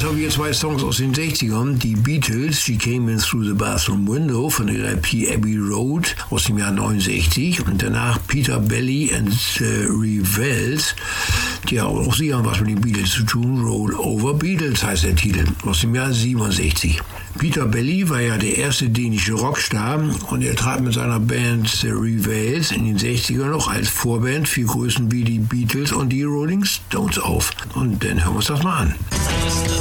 haben wir zwei Songs aus den 60ern. Die Beatles, She Came In Through the Bathroom Window von der LP Abbey Road aus dem Jahr 69. Und danach Peter Belly and the Revels. Ja, auch sie haben was mit den Beatles zu tun. Roll Over Beatles heißt der Titel, aus dem Jahr 67. Peter Belly war ja der erste dänische Rockstar und er trat mit seiner Band The Revels in den 60ern noch als Vorband für Größen wie die Beatles und die Rolling Stones auf. Und dann hören wir uns das mal an.